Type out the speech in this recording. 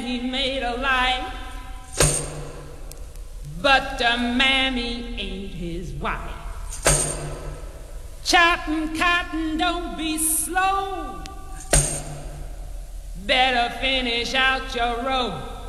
daddy made a life, but the mammy ain't his wife. Chopping cotton, don't be slow. Better finish out your row.